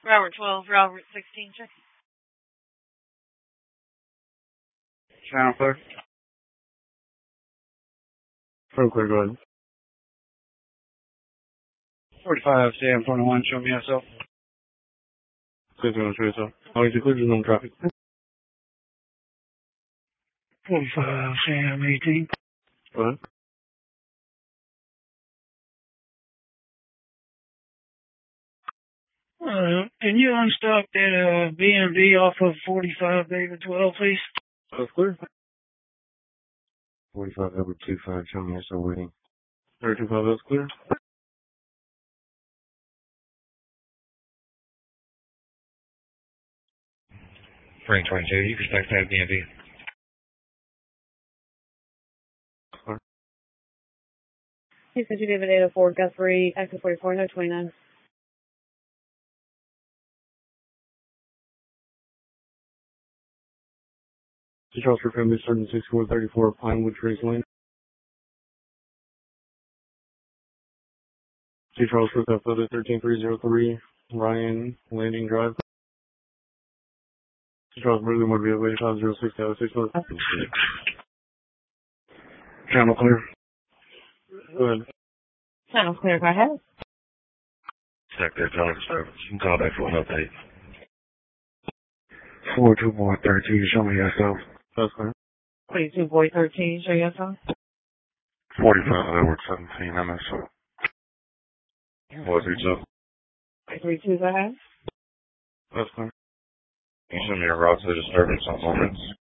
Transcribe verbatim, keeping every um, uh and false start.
Robert twelve, Robert sixteen, check. Channel clear. Pro clear, go ahead. forty-five, C M twenty-one, show me yourself. Please don't show yourself. As long as you clear, there's no traffic. forty-five, C M eighteen. Go ahead. Uh, can you unstock that uh, B M V off of forty-five, David twelve, please? That's clear. forty-five, Edward two five, show me yourself waiting. thirty-five, that's clear. Frank twenty-two, you can expect that B M V. Clear. Houston two David eight oh four, Guthrie, exit forty-four, no twenty-nine. Two Charles for family, starting sixty-four thirty-four, Pinewood Trace Lane. Two Charles for Photo thirteen three oh three, Ryan Landing Drive. Two Charles Burley, Motor Vehicle eight five zero six, six four. Channel clear. Go ahead. Channel clear, go ahead. Sector Telex Service. You can call back for an update. four two one thirteen, show me yourself. That's clear. forty-two, boy thirteen, show yourself. forty-five, Edward seventeen, M S O. What's your job? three two, go ahead. That's clear. Can you send me a route to the disturbance on moments?